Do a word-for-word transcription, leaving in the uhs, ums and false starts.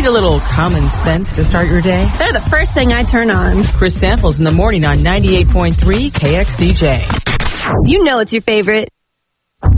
Need a little common sense to start your day? They're the first thing I turn on. Chris Samples in the morning on ninety-eight point three K X D J. You know it's your favorite.